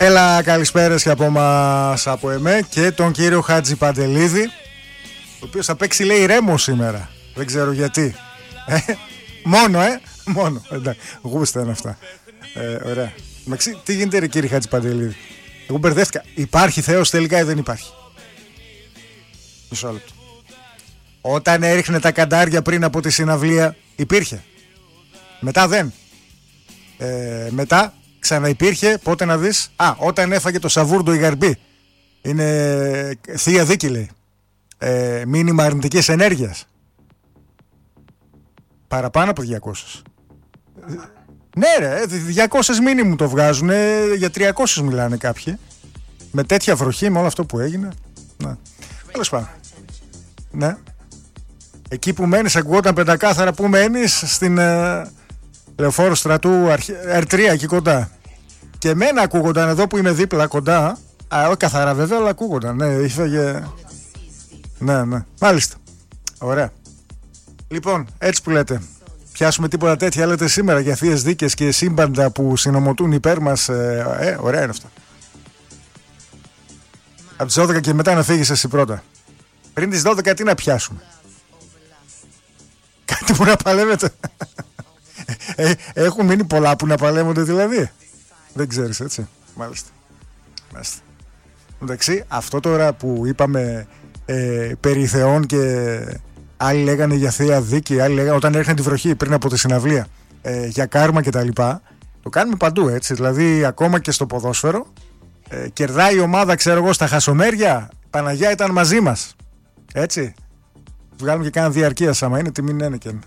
Έλα, καλησπέρας και από μας από εμέ και τον κύριο Χάτζη Παντελίδη, ο οποίος θα παίξει, λέει, Ρέμο σήμερα. Δεν ξέρω γιατί. Μόνο. Εντάξει, γούστα είναι αυτά. Ωραία. Τι γίνεται, ρε κύριε Χάτζη Παντελίδη? Εγώ μπερδεύτηκα. Υπάρχει Θεός τελικά ή δεν υπάρχει? Μισό λεπτό. Όταν έριχνε τα καντάρια πριν από τη συναυλία υπήρχε. Μετά δεν. Μετά ξαναυπήρχε. Πότε να δεις? Όταν έφαγε το σαβούρντο η Γαρμπή. Είναι θεία δίκη, λέει. Μήνυμα αρνητικής ενέργειας. Παραπάνω από 200. Ναι, ρε, 200 μήνυμου το βγάζουν. Για 300 μιλάνε κάποιοι. Με τέτοια βροχή, με όλο αυτό που έγινε. Ναι. Τέλος πάντων. Ναι. Εκεί που μένεις, ακουγόταν πεντακάθαρα. Που μένεις? Στην Λεωφόρο Στρατού R3, εκεί κοντά. Και εμένα ακούγονταν εδώ που είμαι δίπλα κοντά. Όχι καθαρά βέβαια, αλλά ακούγονταν. Ναι, έφαγε. Ναι. Μάλιστα. Ωραία. Λοιπόν, έτσι που λέτε. Πιάσουμε τίποτα τέτοια λέτε σήμερα για θείες δίκες και σύμπαντα που συνομωτούν υπέρ μας? Ωραία είναι αυτά. Από τις 12 και μετά να φύγεις εσύ πρώτα. Πριν τις 12 τι να πιάσουμε? Κάτι που να παλεύεται. Έχουν μείνει πολλά που να παλεύονται δηλαδή. Δεν ξέρεις, έτσι? Μάλιστα. Εντάξει, αυτό τώρα που είπαμε περί θεών και άλλοι λέγανε για θεία δίκη, άλλοι λέγανε όταν έρχεται τη βροχή πριν από τη συναυλία, για κάρμα κτλ. Το κάνουμε παντού, έτσι. Δηλαδή ακόμα και στο ποδόσφαιρο κερδάει η ομάδα, ξέρω εγώ, στα χασομέρια. Παναγιά ήταν μαζί μας. Έτσι. Βγάλουμε και κάνα διαρκείας άμα είναι τιμή Ένεκεν.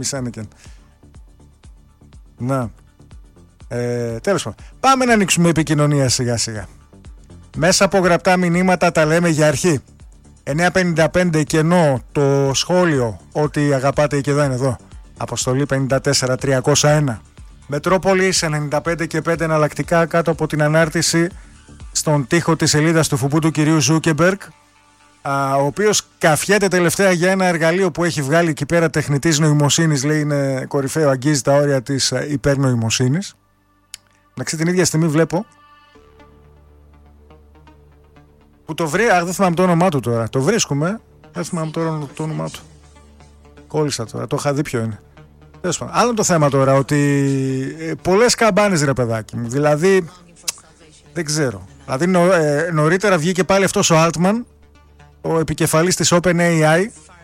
Να. Τέλος πάντων. Πάμε να ανοίξουμε επικοινωνία σιγά σιγά. Μέσα από γραπτά μηνύματα τα λέμε για αρχή. 955 κενό το σχόλιο ότι αγαπάτε και δεν εδώ. Αποστολή 54301. Μετρόπολης 95 και 5 εναλλακτικά κάτω από την ανάρτηση στον τοίχο της σελίδας του φουπού του κυρίου Ζούκεμπεργκ, ο οποίος καφιέται τελευταία για ένα εργαλείο που έχει βγάλει εκεί πέρα τεχνητής νοημοσύνης. Λέει είναι κορυφαίο, αγγίζει τα όρια της υπερνοημοσύνης. Εντάξει, την ίδια στιγμή βλέπω που το βρει, δεν θυμάμαι το όνομά του τώρα. Το βρίσκουμε, δεν θυμάμαι τώρα το όνομά του. Κόλλησα τώρα, το είχα δει ποιο είναι. Άλλο το θέμα τώρα, ότι πολλές καμπάνες, ρε παιδάκι μου. Δηλαδή, δεν ξέρω. Δηλαδή νωρίτερα βγήκε πάλι αυτός ο Altman, ο επικεφαλής της OpenAI,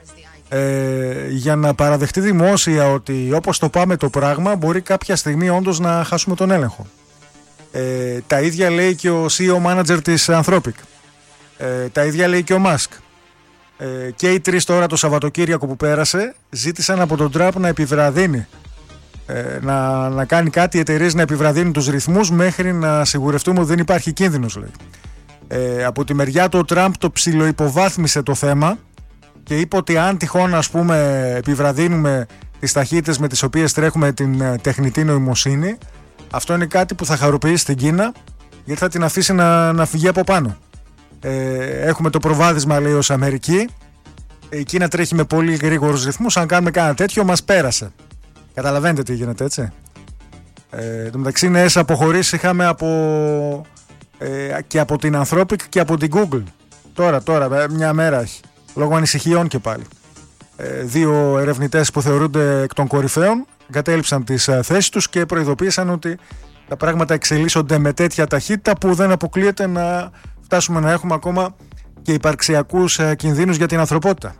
για να παραδεχτεί δημόσια ότι όπως το πάμε το πράγμα μπορεί κάποια στιγμή όντως να χάσουμε τον έλεγχο. Τα ίδια λέει και ο CEO manager της Anthropic. Τα ίδια λέει και ο Musk. Και οι τρεις τώρα το Σαββατοκύριακο που πέρασε ζήτησαν από τον Τραμπ να επιβραδύνει, να κάνει κάτι οι εταιρείες να επιβραδύνουν τους ρυθμούς μέχρι να σιγουρευτούμε ότι δεν υπάρχει κίνδυνος, λέει. Από τη μεριά του ο Τραμπ το ψιλοϋποβάθμισε το θέμα και είπε ότι αν τυχόν, ας πούμε, επιβραδύνουμε τις ταχύτητες με τις οποίες τρέχουμε την τεχνητή νοημοσύνη, αυτό είναι κάτι που θα χαροποιήσει την Κίνα, γιατί θα την αφήσει να φυγεί από πάνω. Έχουμε το προβάδισμα, λέει, ως Αμερική. Η Κίνα τρέχει με πολύ γρήγορους ρυθμούς. Αν κάνουμε κάνα τέτοιο, μας πέρασε. Καταλαβαίνετε τι γίνεται, έτσι. Εν τω μεταξύ, νέες αποχωρήσεις είχαμε και από την Anthropic και από την Google. Τώρα, μια μέρα έχει. Λόγω ανησυχιών και πάλι. Δύο ερευνητές που θεωρούνται εκ των κορυφαίων κατέληψαν τις θέσεις τους και προειδοποίησαν ότι τα πράγματα εξελίσσονται με τέτοια ταχύτητα που δεν αποκλείεται να φτάσουμε να έχουμε ακόμα και υπαρξιακούς κινδύνους για την ανθρωπότητα.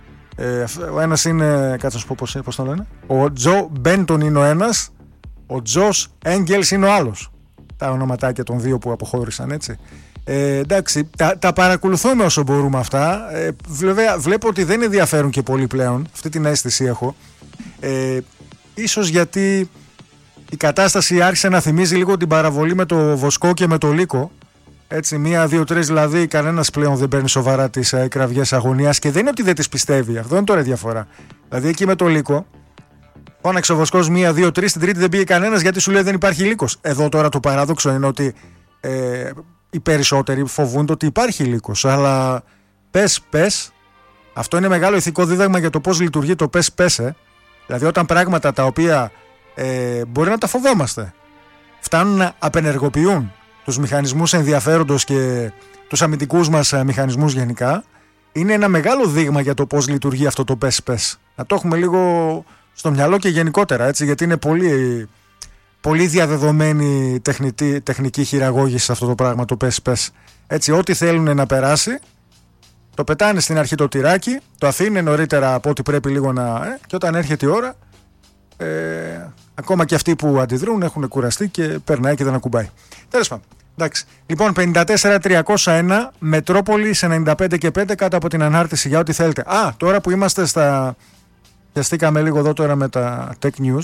Ο ένας είναι, κάτσε να σου πω πώς το λένε, ο Τζο Μπέντον είναι ο ένας, ο Τζος Έγγελς είναι ο άλλος. Τα ονοματάκια των δύο που αποχώρησαν, έτσι. Εντάξει, τα παρακολουθούμε όσο μπορούμε αυτά. Βέβαια, βλέπω ότι δεν ενδιαφέρουν και πολύ πλέον. Αυτή την αίσθηση έχω. Ίσως γιατί η κατάσταση άρχισε να θυμίζει λίγο την παραβολή με το Βοσκό και με το Λύκο. Έτσι, 1, 2, 3, δηλαδή κανένας πλέον δεν παίρνει σοβαρά τις κραυγές αγωνίας και δεν είναι ότι δεν τις πιστεύει. Αυτό είναι τώρα η διαφορά. Δηλαδή, εκεί με το Λύκο, φώναξε ο Βοσκός 1, 2, 3, στην τρίτη δεν πήγε κανένας γιατί σου λέει δεν υπάρχει Λύκος. Εδώ τώρα το παράδοξο είναι ότι οι περισσότεροι φοβούνται ότι υπάρχει Λύκος. Αλλά πες, αυτό είναι μεγάλο ηθικό δίδαγμα για το πώς λειτουργεί το πες. Δηλαδή, όταν πράγματα τα οποία μπορεί να τα φοβόμαστε φτάνουν να απενεργοποιούν τους μηχανισμούς ενδιαφέροντος και τους αμυντικούς μας μηχανισμούς γενικά, είναι ένα μεγάλο δείγμα για το πώς λειτουργεί αυτό το PES. Να το έχουμε λίγο στο μυαλό και γενικότερα, έτσι, γιατί είναι πολύ, πολύ διαδεδομένη τεχνική χειραγώγηση σε αυτό το πράγμα, το PES. Έτσι, ό,τι θέλουν να περάσει, το πετάνε στην αρχή το τυράκι, το αφήνουν νωρίτερα από ό,τι πρέπει λίγο να... και όταν έρχεται η ώρα, ακόμα και αυτοί που αντιδρούν έχουν κουραστεί και περνάει και δεν ακουμπάει. Τέλος πάντων. Εντάξει. Λοιπόν, 54-301, Μετρόπολη σε 95 και 5 κάτω από την ανάρτηση για ό,τι θέλετε. Τώρα που είμαστε στα... πιαστήκαμε λίγο εδώ τώρα με τα Tech News.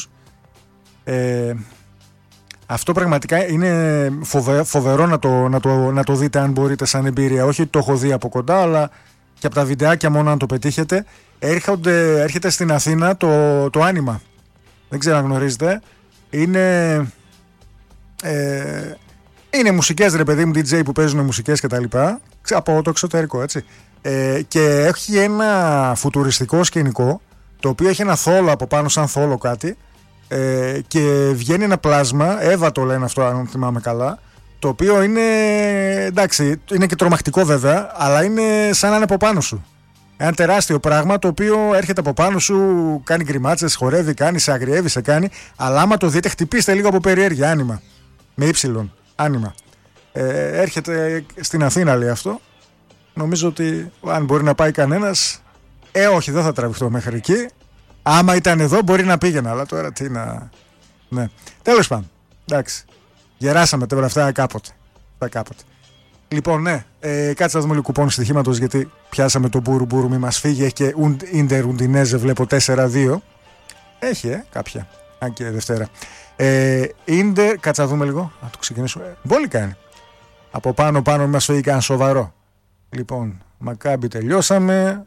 Αυτό πραγματικά είναι φοβερό να το δείτε αν μπορείτε σαν εμπειρία. Όχι το έχω δει από κοντά, αλλά και από τα βιντεάκια μόνο αν το πετύχετε. Έρχεται στην Αθήνα το Άνιμα. Δεν ξέρω αν γνωρίζετε. Είναι μουσικές, ρε παιδί μου, DJ που παίζουν μουσικές και τα λοιπά, από το εξωτερικό, έτσι. Και έχει ένα φουτουριστικό σκηνικό, το οποίο έχει ένα θόλο από πάνω, σαν θόλο κάτι, και βγαίνει ένα πλάσμα, Εύα το λένε αυτό αν θυμάμαι καλά, το οποίο είναι, εντάξει, είναι και τρομακτικό βέβαια, αλλά είναι σαν να είναι από πάνω σου. Ένα τεράστιο πράγμα το οποίο έρχεται από πάνω σου, κάνει γκριμάτσες, χορεύει, κάνει, σε αγριεύει, σε κάνει, αλλά άμα το δείτε χτυπήστε λίγο από περιέργεια, Άνιμα, με ύψιλον. Άνιμα. Έρχεται στην Αθήνα, λέει αυτό. Νομίζω ότι αν μπορεί να πάει κανένας, όχι, δεν θα τραβηχτώ μέχρι εκεί. Άμα ήταν εδώ μπορεί να πήγαινα, αλλά τώρα τι να... Ναι. Τέλος πάντων, εντάξει. Γεράσαμε τώρα αυτά κάποτε. Λοιπόν, ναι, κάτσε να δούμε λίγο κουπόνι στοιχήματος, γιατί πιάσαμε το μπουρου μη μας φύγει. Έχει και Ίντερ Ουντινέζε, βλέπω 4-2. Έχει, κάποια. Αν και Δευτέρα. Ίντερ, κάτσε να δούμε λίγο. Να το ξεκινήσουμε. Μπόλι κάνει. Από πάνω μας φύγει κανένα σοβαρό. Λοιπόν, Μακάμπι τελειώσαμε.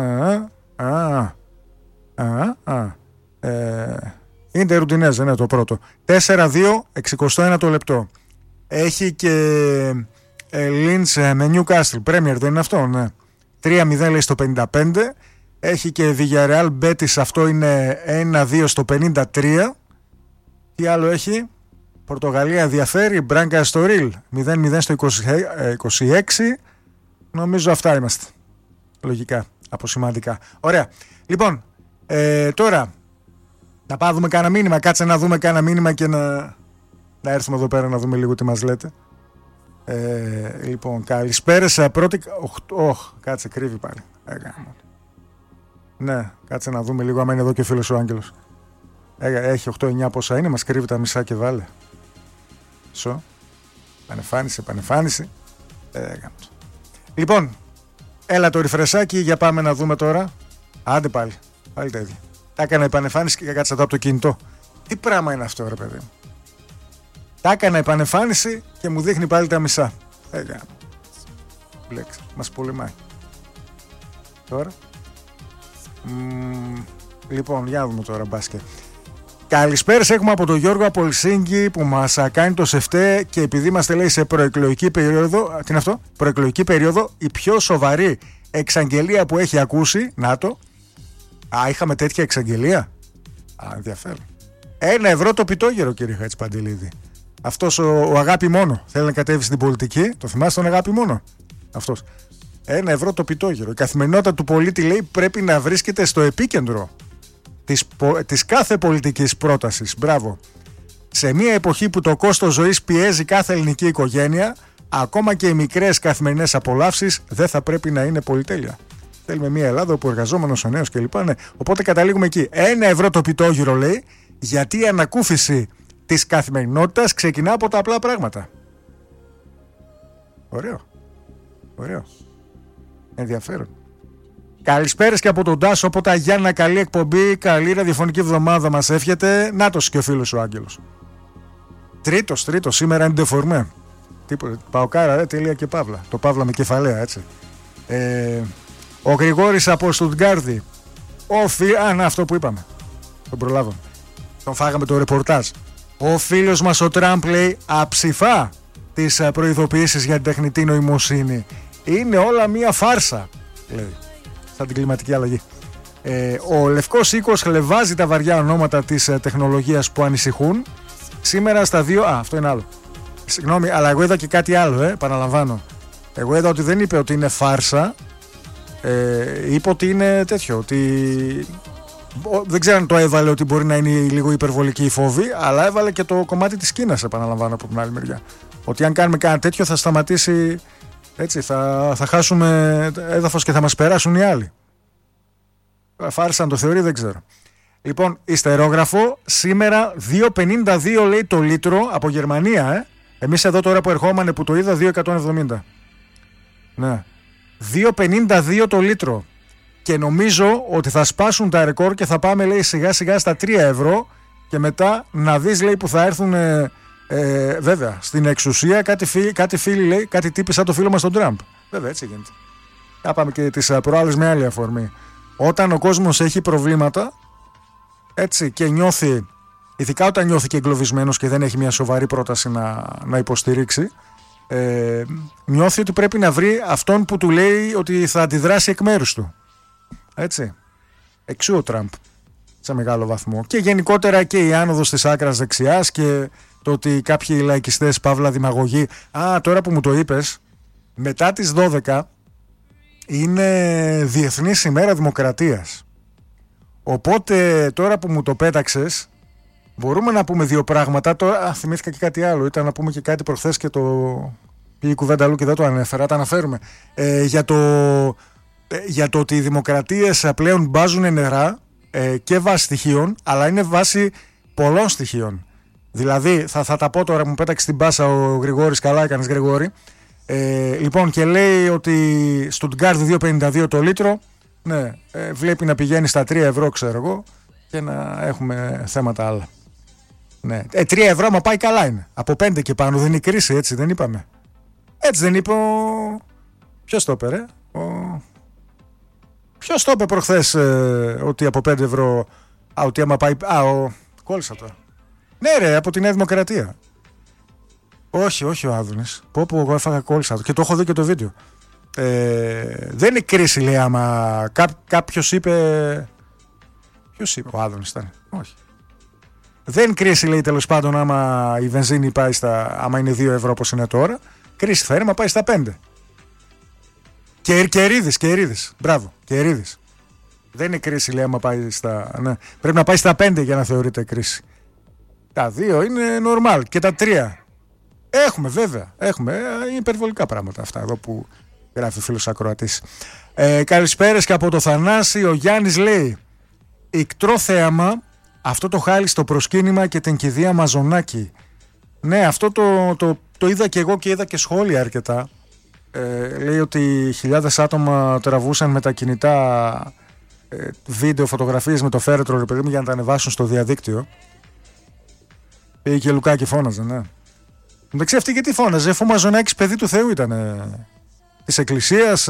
Ίντερ Ουντινέζε, είναι το πρώτο. 4-2, 61 το λεπτό. Έχει και Λίντς με Newcastle. Premier δεν είναι αυτό, ναι. 3-0 λέει στο 55. Έχει και Villarreal Betis, αυτό είναι 1-2 στο 53. Τι άλλο έχει? Πορτογαλία ενδιαφέρει. Μπράγκα στο Ριλ 0-0 στο 26. Νομίζω αυτά είμαστε. Λογικά, αποσημαντικά. Ωραία. Λοιπόν, τώρα να πάμε δούμε κάνα μήνυμα. Κάτσε να δούμε κάνα μήνυμα και να έρθουμε εδώ πέρα να δούμε λίγο τι μας λέτε. Λοιπόν, καλησπέρα. Πρώτη... κάτσε, κρύβει πάλι. Ναι, κάτσε να δούμε λίγο άμα είναι εδώ και ο φίλος ο Άγγελος. Έχει 8-9 πόσα είναι, μας κρύβει τα μισά και βάλε. Πανεφάνιση. Λοιπόν, έλα το ριφρεσάκι, για πάμε να δούμε τώρα. Άντε πάλι τα ίδια. Τα έκανα επανεφάνιση και κάτσα εδώ από το κινητό. Τι πράγμα είναι αυτό, ρε παιδί μου? Τα έκανα επανεφάνιση και μου δείχνει πάλι τα μισά. Μπλέξ, μας πολεμάει. Τώρα. Λοιπόν, για να δούμε τώρα μπάσκετ. Καλησπέρα, έχουμε από τον Γιώργο από Ελσίνκι που μας κάνει το σεφτέ και επειδή είμαστε, λέει, σε προεκλογική περίοδο. Τι είναι αυτό? Προεκλογική περίοδο, η πιο σοβαρή εξαγγελία που έχει ακούσει. Να το. Είχαμε τέτοια εξαγγελία. Ενδιαφέρον. 1 ευρώ το πιτόγερο, κύριε Χατζηπαντελίδη. Αυτός ο Αγάπη Μόνο θέλει να κατέβει στην πολιτική. Το θυμάστε τον Αγάπη Μόνο? Αυτός. 1 ευρώ το πιτόγερο. Η καθημερινότητα του πολίτη, λέει, πρέπει να βρίσκεται στο επίκεντρο της κάθε πολιτικής πρότασης. Μπράβο. Σε μια εποχή που το κόστος ζωής πιέζει κάθε ελληνική οικογένεια, ακόμα και οι μικρές καθημερινές απολαύσεις δεν θα πρέπει να είναι πολυτέλεια. Θέλουμε μια Ελλάδα όπου ο εργαζόμενος, ο νέος κλπ. Ναι. Οπότε καταλήγουμε εκεί. 1 ευρώ το πιτόγυρο, λέει, γιατί η ανακούφιση της καθημερινότητας ξεκινά από τα απλά πράγματα. Ωραίο. Ενδιαφέρον. Καλησπέρες και από τον Τάσο, από τα Γιάννα, καλή εκπομπή, καλή ραδιοφωνική εβδομάδα μας εύχεται. Νάτος και ο φίλος ο Άγγελος. Τρίτος, σήμερα είναι ντεφορμέ. Παοκάρα, τελεία και παύλα. Το παύλα με κεφαλαία, έτσι. Ο Γρηγόρης από Στουτγκάρδη. Αυτό που είπαμε. Τον προλάβαμε. Τον φάγαμε το ρεπορτάζ. Ο φίλος μας ο Τραμπ, λέει, αψηφά τις προειδοποιήσεις για την τεχνητή νοημοσύνη. Είναι όλα μία φάρσα, λέει, σαν την κλιματική αλλαγή. Ο Λευκός Οίκος χλεβάζει τα βαριά ονόματα της τεχνολογίας που ανησυχούν. Σήμερα στα 2... αυτό είναι άλλο. Συγγνώμη, αλλά εγώ είδα και κάτι άλλο, επαναλαμβάνω. Εγώ είδα ότι δεν είπε ότι είναι φάρσα. Είπε ότι είναι τέτοιο. Ότι δεν ξέρω αν το έβαλε ότι μπορεί να είναι λίγο υπερβολική η φόβη, αλλά έβαλε και το κομμάτι της Κίνας, επαναλαμβάνω, από την άλλη μεριά. Ότι αν κάνουμε κάτι τέτοιο θα σταματήσει. Έτσι, θα χάσουμε έδαφος και θα μας περάσουν οι άλλοι. Φάρσα αν το θεωρεί, δεν ξέρω. Λοιπόν, ιστερόγραφο, σήμερα 2,52 λέει το λίτρο από Γερμανία, Εμείς εδώ τώρα που ερχόμανε που το είδα 2,170. Ναι. 2,52 το λίτρο. Και νομίζω ότι θα σπάσουν τα ρεκόρ και θα πάμε, λέει, σιγά σιγά στα 3 ευρώ και μετά να δεις, λέει, που θα έρθουν βέβαια στην εξουσία κάτι φίλοι, λέει, κάτι τύποι σαν το φίλο μας τον Τραμπ. Βέβαια, έτσι γίνεται. Θα πάμε και τις προάλλες με άλλη αφορμή. Όταν ο κόσμος έχει προβλήματα, έτσι, και νιώθει, ειδικά όταν νιώθει και εγκλωβισμένος και δεν έχει μια σοβαρή πρόταση να υποστηρίξει, νιώθει ότι πρέπει να βρει αυτόν που του λέει ότι θα αντιδράσει εκ μέρους του. Έτσι. Εξού ο Τραμπ σε μεγάλο βαθμό. Και γενικότερα και η άνοδος της άκρας δεξιάς και το ότι κάποιοι λαϊκιστές, παύλα δημαγωγοί. Τώρα που μου το είπες, μετά τις 12 είναι Διεθνής ημέρα Δημοκρατίας. Οπότε τώρα που μου το πέταξες, μπορούμε να πούμε δύο πράγματα. Τώρα θυμήθηκα και κάτι άλλο. Ήταν να πούμε και κάτι προχθές και το πήγε η κουβέντα αλλού και δεν το ανέφερα. Τα αναφέρουμε. Για το ότι οι δημοκρατίες πλέον μπάζουν νερά και βάσει στοιχείων, αλλά είναι βάσει πολλών στοιχείων. Δηλαδή, θα τα πω τώρα, μου πέταξε την πάσα ο Γρηγόρης, καλά έκανες Γρηγόρη. Λοιπόν, και λέει ότι στο Στουτγκάρδη 2,52 το λίτρο, ναι, βλέπει να πηγαίνει στα 3 ευρώ, ξέρω εγώ, και να έχουμε θέματα άλλα. Ναι. 3 ευρώ, μα πάει καλά είναι. Από 5 και πάνω δεν είναι η κρίση, έτσι δεν είπαμε. Έτσι δεν είπε ο... Ποιος το είπε, ρε? Ποιος το είπε προχθές ότι από 5 ευρώ, ότι άμα πάει... κόλλησα τώρα. Ναι ρε, από τη Νέα Δημοκρατία. Όχι ο Άδωνης. Πω εγώ έφαγα, κόλλησα και το έχω δει και το βίντεο. Δεν είναι κρίση, λέει, άμα κάποιος είπε... Ποιος είπε? Ο Άδωνης ήταν. Όχι. Δεν είναι κρίση, λέει, τέλος πάντων, άμα η βενζίνη πάει άμα είναι 2 ευρώ όπως είναι τώρα. Κρίση θα είναι άμα πάει στα 5. Κερίδης. Μπράβο, Κερίδης. Δεν είναι κρίση, λέει, άμα πάει στα... Ναι. Πρέπει να πάει στα 5 για να θεωρείται κρίση. Τα 2 είναι normal και τα 3. Έχουμε, βέβαια. Έχουμε υπερβολικά πράγματα αυτά εδώ που γράφει ο φίλος ακροατής. Καλησπέρες και από το Θανάση. Ο Γιάννης λέει: ικτρό θέαμα, αυτό το χάλι στο προσκύνημα και την κηδεία Μαζονάκη. Ναι, αυτό το είδα και εγώ και είδα και σχόλια αρκετά. Λέει ότι χιλιάδες άτομα τραβούσαν με τα κινητά βίντεο, φωτογραφίες με το φέρετρο, ρε παιδί μου, για να τα ανεβάσουν στο διαδίκτυο. Πήγε και Λουκάκη φώναζε, ναι. Εντάξει, αυτή γιατί φώναζε, αφού ο Μαζονάκης παιδί του Θεού ήταν, της εκκλησίας,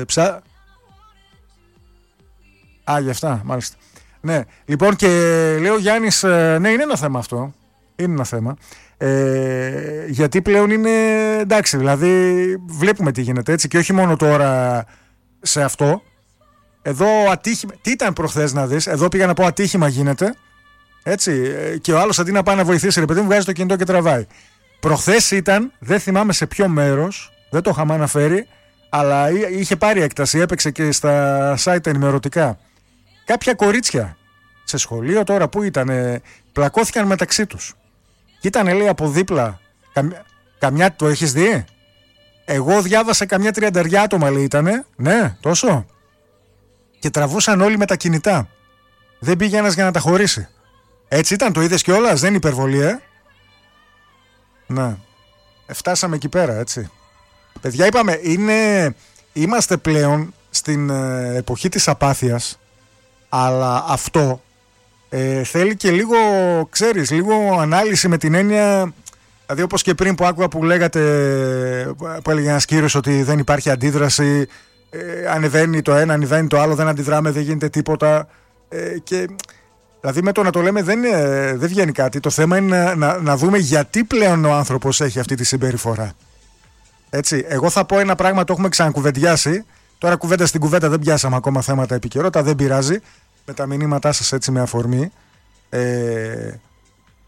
γι' αυτά, μάλιστα. Ναι, λοιπόν, και λέει ο Γιάννης, ναι, είναι ένα θέμα αυτό. Είναι ένα θέμα. Γιατί πλέον είναι εντάξει, δηλαδή βλέπουμε τι γίνεται, έτσι, και όχι μόνο τώρα σε αυτό. Εδώ ατύχημα, τι ήταν προχθές να δεις, εδώ πήγα να πω ατύχημα γίνεται, έτσι, και ο άλλος αντί να πάει να βοηθήσει, ρε παιδί μου, βγάζει το κινητό και τραβάει. Προχθές ήταν, δεν θυμάμαι σε ποιο μέρος, δεν το είχαμε αναφέρει, αλλά είχε πάρει έκταση, έπαιξε και στα site ενημερωτικά. Κάποια κορίτσια σε σχολείο τώρα που ήταν, πλακώθηκαν μεταξύ τους. Και ήταν, λέει, από δίπλα, καμιά, το έχεις δει? Εγώ διάβασα καμιά 30 άτομα, λέει, ήτανε, ναι, τόσο. Και τραβούσαν όλοι με τα κινητά. Δεν πήγε ένας για να τα χωρίσει. Έτσι ήταν, το είδες κιόλας, δεν είναι υπερβολή, Ναι. Φτάσαμε εκεί πέρα, έτσι. Παιδιά, είπαμε, είμαστε πλέον στην εποχή της απάθειας, αλλά αυτό θέλει και λίγο, ξέρεις, λίγο ανάλυση με την έννοια, δηλαδή όπως και πριν που άκουγα που λέγατε, που έλεγε ένας κύριος ότι δεν υπάρχει αντίδραση, ανεβαίνει το ένα, ανεβαίνει το άλλο, δεν αντιδράμε, δεν γίνεται τίποτα, και δηλαδή με το να το λέμε δεν βγαίνει κάτι. Το θέμα είναι να δούμε γιατί πλέον ο άνθρωπος έχει αυτή τη συμπεριφορά. Έτσι, εγώ θα πω ένα πράγμα, το έχουμε ξανακουβεντιάσει. Τώρα κουβέντα στην κουβέντα, δεν πιάσαμε ακόμα θέματα επικαιρότητα, δεν πειράζει. Με τα μηνύματά σας, έτσι, με αφορμή.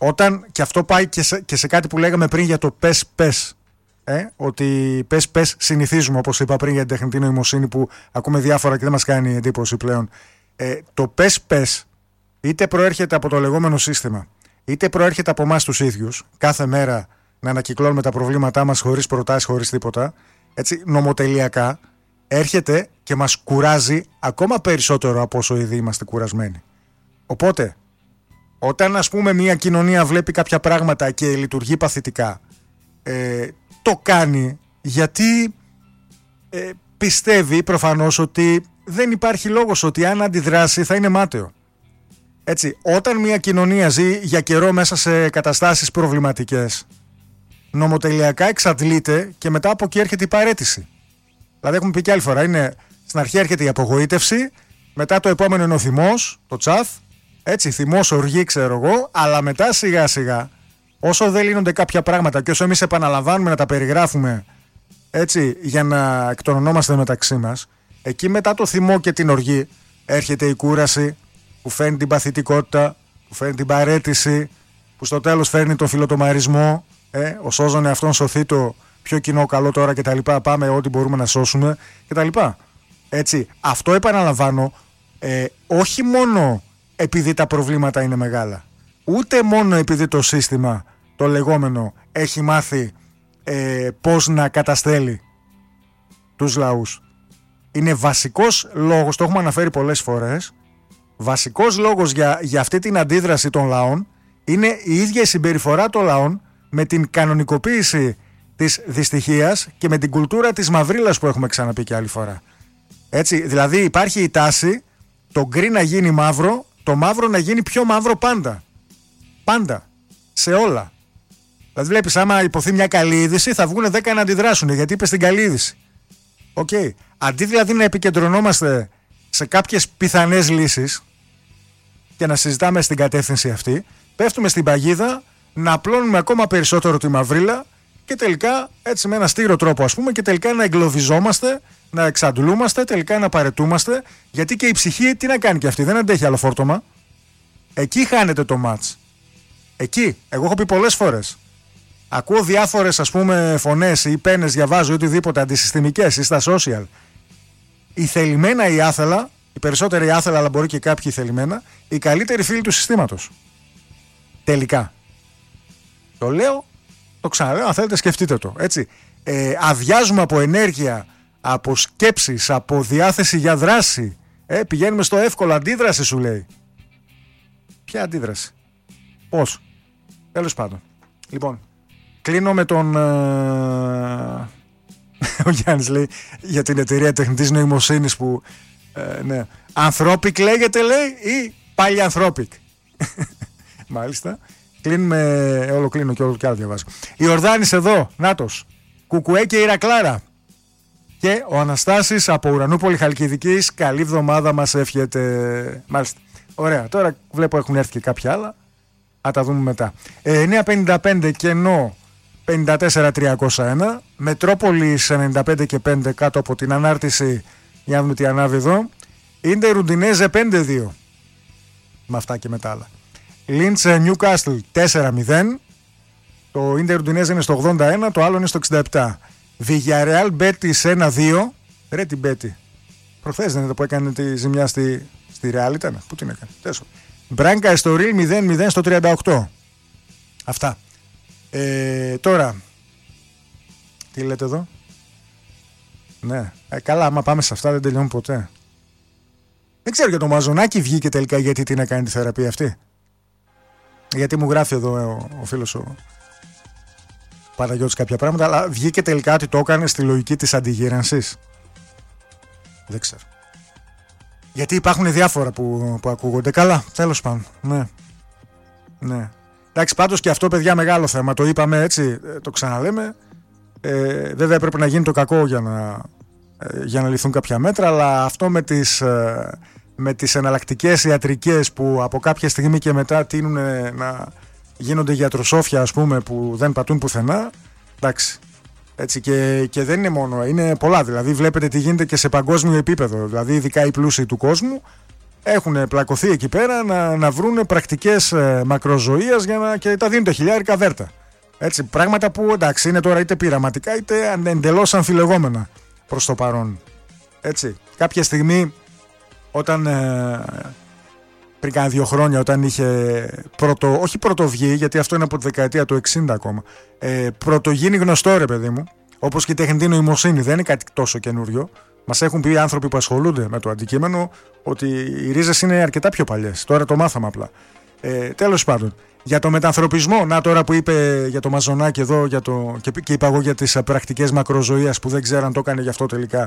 Όταν, και αυτό πάει και σε κάτι που λέγαμε πριν για το πες, ότι πες συνηθίζουμε, όπως είπα πριν για την τεχνητή νοημοσύνη που ακούμε διάφορα και δεν μας κάνει εντύπωση πλέον. Το πες είτε προέρχεται από το λεγόμενο σύστημα, είτε προέρχεται από εμάς τους ίδιους, κάθε μέρα να ανακυκλώνουμε τα προβλήματά μας χωρίς προτάσεις, χωρίς τίποτα, έτσι, νομοτελειακά, έρχεται και μας κουράζει ακόμα περισσότερο από όσο ήδη είμαστε κουρασμένοι. Οπότε, όταν ας πούμε μια κοινωνία βλέπει κάποια πράγματα και λειτουργεί παθητικά, το κάνει γιατί πιστεύει προφανώς ότι δεν υπάρχει λόγος, ότι αν αντιδράσει θα είναι μάταιο. Έτσι, όταν μια κοινωνία ζει για καιρό μέσα σε καταστάσεις προβληματικές, νομοτελειακά εξαντλείται και μετά από εκεί έρχεται η παραίτηση. Δηλαδή έχουμε πει και άλλη φορά, στην αρχή έρχεται η απογοήτευση, μετά το επόμενο είναι ο θυμός, το τσαφ, έτσι, θυμός, οργή, ξέρω εγώ, αλλά μετά σιγά σιγά, όσο δεν λύνονται κάποια πράγματα και όσο εμείς επαναλαμβάνουμε να τα περιγράφουμε, έτσι, για να εκτονωνόμαστε μεταξύ μας, εκεί μετά το θυμό και την οργή έρχεται η κούραση που φέρνει την παθητικότητα, που φέρνει την παραίτηση, που στο τέλος φέρνει τον φιλοτομαρισμό, ο σώζον εαυτόν σωθεί το πιο κοινό καλό τώρα κτλ. Πάμε ό,τι μπορούμε να σώσουμε κτλ. Έτσι, αυτό επαναλαμβάνω, όχι μόνο επειδή τα προβλήματα είναι μεγάλα, ούτε μόνο επειδή το σύστημα, το λεγόμενο, έχει μάθει πώς να καταστέλει τους λαούς. Είναι βασικός λόγος, το έχουμε αναφέρει πολλές φορές, βασικός λόγος για αυτή την αντίδραση των λαών είναι η ίδια η συμπεριφορά των λαών με την κανονικοποίηση της δυστυχίας και με την κουλτούρα της μαυρίλας που έχουμε ξαναπεί και άλλη φορά. Έτσι, δηλαδή υπάρχει η τάση το γκρι να γίνει μαύρο, το μαύρο να γίνει πιο μαύρο πάντα. Πάντα. Σε όλα. Δηλαδή βλέπεις, άμα υποθεί μια καλή είδηση θα βγουν 10 να αντιδράσουν γιατί είπες την καλή είδηση. Okay. Αντί δηλαδή να επικεντρωνόμαστε σε κάποιες πιθανές λύσεις και να συζητάμε στην κατεύθυνση αυτή, πέφτουμε στην παγίδα να απλώνουμε ακόμα περισσότερο τη μαυρίλα και τελικά έτσι με ένα στήρο τρόπο ας πούμε και τελικά να εγκλωβιζόμαστε, να εξαντλούμαστε, τελικά να παρετούμαστε, γιατί και η ψυχή τι να κάνει και αυτή, δεν αντέχει άλλο φόρτωμα. Εκεί χάνεται το μάτς. Εκεί, εγώ έχω πει πολλές φορές. Ακούω διάφορες ας πούμε φωνές ή πένες, διαβάζω οτιδήποτε αντισυστημικές ή στα social. Η θελημένα ή άθελα, οι περισσότεροι άθελα αλλά μπορεί και κάποιοι θελημένα, οι καλύτεροι φίλοι του συστήματος. Τελικά. Το λέω, το ξαναλέω, αν θέλετε σκεφτείτε το. Έτσι. Αδειάζουμε από ενέργεια, από σκέψεις, από διάθεση για δράση. Πηγαίνουμε στο εύκολο, αντίδραση σου λέει. Ποια αντίδραση? Πώς? Τέλος πάντων. Λοιπόν, κλείνω με τον... Ο Γιάννης λέει για την εταιρεία τεχνητής νοημοσύνης που... ναι. Anthropic λέγεται λέει ή πάλι Anthropic? Μάλιστα. Κλείνουμε, όλο κλείνω και όλο και άλλο διαβάζω. Η Ορδάνης εδώ, νάτος. Κουκουέ και Ηρακλάρα. Και ο Αναστάσης από Ουρανούπολη Χαλκιδικής. Καλή εβδομάδα μας εύχεται. Μάλιστα. Ωραία. Τώρα βλέπω έχουν έρθει και κάποια άλλα. Θα τα δούμε μετά. 9.55 κενό 54.301. Μετρόπολης 95 και 5 κάτω από την ανάρτηση. Για να δούμε τι ανάβει εδώ. Ίντερ Ουντινέζε 5-2. Με αυτά και μετά άλλα. Λίντς Νιούκαστλ 4-0. Το Ίντερ Ουντινέζε είναι στο 81, το άλλο είναι στο 67. Βιγιαρεάλ Μπέτις 1-2. Ρε την Μπέτη. Προχθές δεν ήταν που έκανε τη ζημιά στη Ρεάλ ήταν? Πού την έκανε? Τέσσερα. Μπράγκα Εστορίλ 0-0 στο 38. Αυτά. Τώρα τι λέτε εδώ? Ναι. Καλά, άμα πάμε σε αυτά δεν τελειώνουν ποτέ. Δεν ξέρω για το Μαζονάκι βγήκε τελικά γιατί την έκανε τη θεραπεία αυτή. Γιατί μου γράφει εδώ ο φίλος ο Παναγιώτης κάποια πράγματα, αλλά βγήκε τελικά ότι το έκανε στη λογική της αντιγύρανσης. Δεν ξέρω. Γιατί υπάρχουν διάφορα που ακούγονται. Καλά, τέλος πάντων. Ναι. Ναι. Εντάξει, πάντως και αυτό, παιδιά, μεγάλο θέμα. Το είπαμε έτσι, το ξαναλέμε. Βέβαια έπρεπε να γίνει το κακό για να ληφθούν κάποια μέτρα, αλλά αυτό με τις εναλλακτικές ιατρικές που από κάποια στιγμή και μετά τείνουν να γίνονται γιατροσόφια, ας πούμε, που δεν πατούν πουθενά. Εντάξει. Έτσι, και δεν είναι μόνο, είναι πολλά. Δηλαδή βλέπετε τι γίνεται και σε παγκόσμιο επίπεδο. Δηλαδή ειδικά οι πλούσιοι του κόσμου έχουν πλακωθεί εκεί πέρα να βρουν πρακτικές μακροζωίας και τα δίνουν τα χιλιάρικα βέρτα. Έτσι, πράγματα που εντάξει είναι τώρα είτε πειραματικά είτε εντελώς αμφιλεγόμενα προς το παρόν. Έτσι, κάποια στιγμή όταν πριν κάνα 2 χρόνια όταν είχε όχι πρωτοβγεί, γιατί αυτό είναι από τη δεκαετία του 60 ακόμα, πρωτογίνει γνωστό ρε παιδί μου, όπως και η τεχνητή νοημοσύνη, δεν είναι κάτι τόσο καινούριο. Μας έχουν πει άνθρωποι που ασχολούνται με το αντικείμενο ότι οι ρίζες είναι αρκετά πιο παλιές. Τώρα το μάθαμε απλά. Τέλος πάντων, για το μετανθρωπισμό, να τώρα που είπε για το Μαζονάκι εδώ και είπα εγώ για τις πρακτικές μακροζωίας που δεν ξέρω αν το έκανε γι' αυτό τελικά.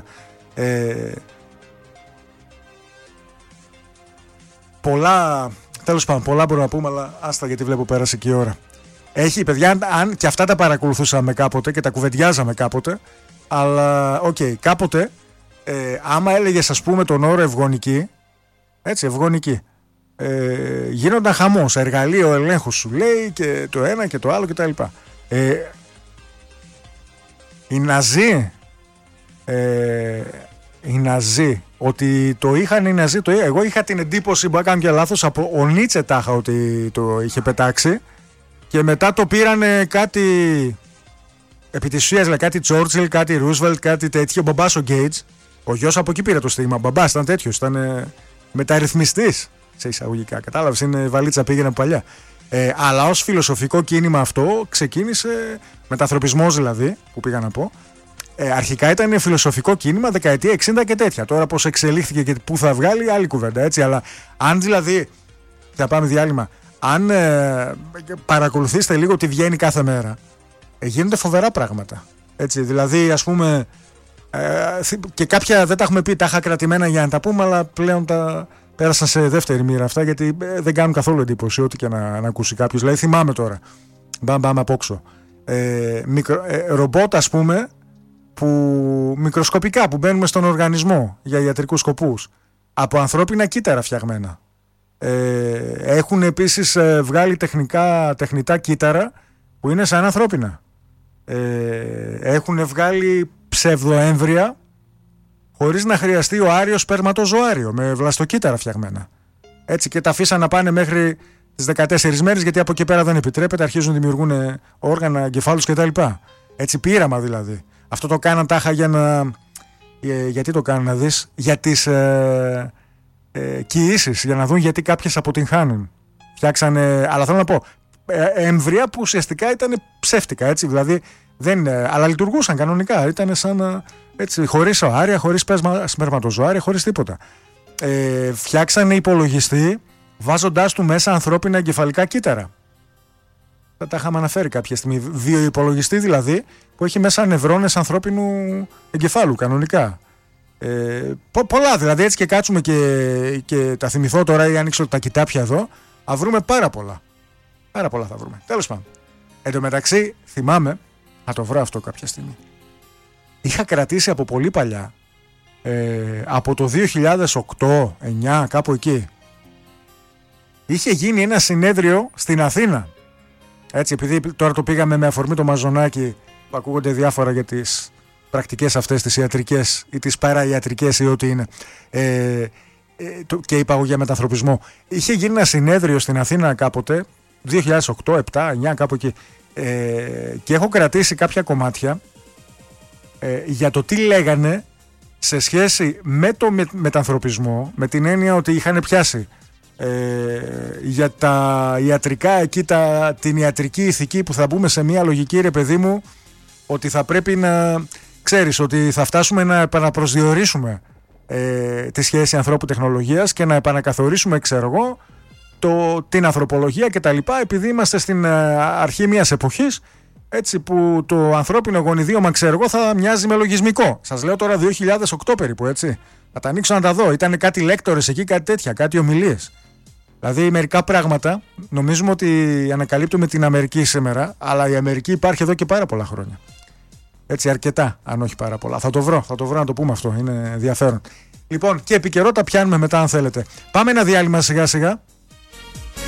Τέλος πάντων, πολλά μπορούμε να πούμε, αλλά άστα γιατί βλέπω πέρασε και η ώρα. Έχει, παιδιά, αν και αυτά τα παρακολουθούσαμε κάποτε και τα κουβεντιάζαμε κάποτε, αλλά κάποτε, άμα έλεγες ας πούμε τον όρο ευγονική, έτσι, ευγονική, γίνονταν χαμός, εργαλείο ελέγχου σου λέει και το ένα και το άλλο κτλ. Οι Ναζί, ότι το είχαν οι Ναζί, εγώ είχα την εντύπωση, που έκανα και λάθος, από ο Νίτσε τάχα ότι το είχε πετάξει και μετά το πήρανε κάτι επί της ουσίας, δηλαδή κάτι Τσόρτσιλ, κάτι Ρούσβελτ, κάτι τέτοιο. Ο μπαμπάς ο Γκέιτς, ο γιος από εκεί πήρε το στίγμα. Ο μπαμπάς ήταν τέτοιος, ήταν μεταρρυθμιστής σε εισαγωγικά. Κατάλαβες, είναι βαλίτσα, πήγαινε από παλιά. Αλλά ως φιλοσοφικό κίνημα αυτό ξεκίνησε, μετανθρωπισμός δηλαδή, που πήγα να πω. Αρχικά ήταν φιλοσοφικό κίνημα δεκαετία 60 και τέτοια. Τώρα πώς εξελίχθηκε και πού θα βγάλει, άλλη κουβέντα, έτσι. Αλλά αν δηλαδή, θα πάμε διάλειμμα, αν παρακολουθήσετε λίγο τι βγαίνει κάθε μέρα, γίνονται φοβερά πράγματα. Έτσι, δηλαδή, ας πούμε, και κάποια δεν τα έχουμε πει, τα είχα κρατημένα για να τα πούμε, αλλά πλέον τα πέρασαν σε δεύτερη μοίρα αυτά, γιατί δεν κάνουν καθόλου εντύπωση, ό,τι και να ακούσει κάποιος. Δηλαδή, θυμάμαι τώρα, μπαμ απόξω, ρομπότ, ας πούμε, που μικροσκοπικά που μπαίνουμε στον οργανισμό για ιατρικούς σκοπούς, από ανθρώπινα κύτταρα φτιαγμένα. Έχουν επίσης βγάλει τεχνητά κύτταρα που είναι σαν ανθρώπινα. Έχουν βγάλει ψευδοέμβρια χωρίς να χρειαστεί ο άριος σπερματοζωάριο, με βλαστοκύτταρα φτιαγμένα. Έτσι, και τα αφήσαν να πάνε μέχρι τις 14 μέρες, γιατί από εκεί πέρα δεν επιτρέπεται, αρχίζουν να δημιουργούν όργανα, εγκεφάλους κτλ. Έτσι, πείραμα δηλαδή. Αυτό το κάναν τάχα για να... Γιατί το κάνουν, να δεις? Για τις κοιήσεις, για να δουν γιατί κάποιες αποτυγχάνουν. Φτιάξανε, αλλά θέλω να πω, εμβρία που ουσιαστικά ήταν ψεύτικα, έτσι, δηλαδή αλλά λειτουργούσαν κανονικά, ήταν σαν έτσι, χωρίς οάρια, χωρίς σπερματοζωάρια, χωρίς τίποτα. Φτιάξανε υπολογιστή βάζοντάς του μέσα ανθρώπινα εγκεφαλικά κύτταρα. Θα τα είχαμε αναφέρει κάποια στιγμή. Βιοϋπολογιστή δηλαδή, που έχει μέσα νευρώνες ανθρώπινου εγκεφάλου κανονικά. Πολλά δηλαδή, έτσι, και κάτσουμε και τα θυμηθώ τώρα ή ανοίξω τα κοιτάπια εδώ, θα βρούμε πάρα πολλά. Πάρα πολλά θα βρούμε. Τέλος πάντων. Εν τω μεταξύ, θυμάμαι, θα το βρω αυτό κάποια στιγμή. Είχα κρατήσει από πολύ παλιά, από το 2008-2009, κάπου εκεί, είχε γίνει ένα συνέδριο στην Αθήνα. Έτσι, επειδή τώρα το πήγαμε με αφορμή το Μαζονάκι, που ακούγονται διάφορα για τις πρακτικές αυτές, τις ιατρικές ή τις παραϊατρικές ή ό,τι είναι, και είπα εγώ για μετανθρωπισμό. Είχε γίνει ένα συνέδριο στην Αθήνα κάποτε, 2008, 2007, 2009, κάπου εκεί, και έχω κρατήσει κάποια κομμάτια για το τι λέγανε σε σχέση με το μετανθρωπισμό, με την έννοια ότι είχαν πιάσει για τα ιατρικά εκεί, την ιατρική ηθική, που θα μπούμε σε μια λογική, ρε παιδί μου, ότι θα πρέπει να ξέρεις ότι θα φτάσουμε να επαναπροσδιορίσουμε τη σχέση ανθρώπου τεχνολογίας και να επανακαθορίσουμε, ξέρω εγώ, την ανθρωπολογία και τα λοιπά, επειδή είμαστε στην αρχή μιας εποχής, έτσι, που το ανθρώπινο γονιδίωμα, ξέρω εγώ, θα μοιάζει με λογισμικό. Σας λέω τώρα 2008 περίπου, έτσι. Θα τα ανοίξω να τα δω. Ήταν κάτι λέκτορες εκεί, κάτι τέτοια, κάτι ομιλίες. Δηλαδή μερικά πράγματα νομίζουμε ότι ανακαλύπτουμε την Αμερική σήμερα, αλλά η Αμερική υπάρχει εδώ και πάρα πολλά χρόνια. Έτσι, αρκετά, αν όχι πάρα πολλά. Θα το βρω να το πούμε αυτό, είναι ενδιαφέρον. Λοιπόν, και επικαιρότητα πιάνουμε μετά, αν θέλετε. Πάμε ένα διάλειμμα σιγά σιγά.